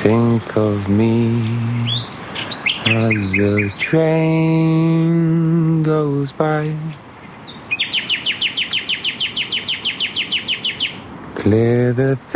Think of me as the train goes by. Clear the